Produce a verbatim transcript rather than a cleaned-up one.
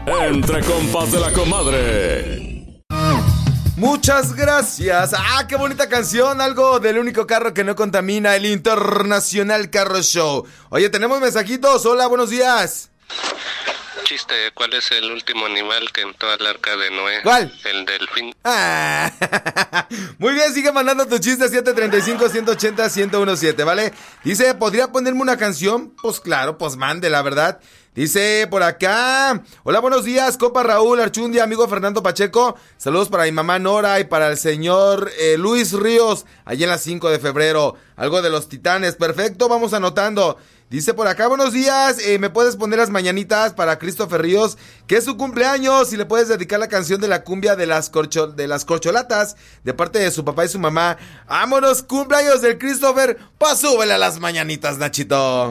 Entre compas de la comadre. Muchas gracias. Ah, qué bonita canción. Algo del único carro que no contamina, el Internacional Carro Show. Oye, tenemos mensajitos. Hola, buenos días. Chiste, ¿cuál es el último animal que entró al arca de Noé? ¿Cuál? El delfín. Ah, muy bien, sigue mandando tu chiste. Siete treinta y cinco, ciento ochenta, ciento diecisiete, ¿vale? Dice, ¿podría ponerme una canción? Pues claro, pues mande, la verdad. Dice por acá, hola, buenos días, compa Raúl Archundia, amigo Fernando Pacheco. Saludos para mi mamá Nora y para el señor eh, Luis Ríos, allí en la cinco de febrero. Algo de los Titanes, perfecto, vamos anotando. Dice por acá, buenos días, eh, ¿me puedes poner las mañanitas para Christopher Ríos? Que es su cumpleaños y le puedes dedicar la canción de la cumbia de las, corcho, de las corcholatas de parte de su papá y su mamá. ¡Vámonos, cumpleaños del Christopher! Pues súbele a las mañanitas, Nachito.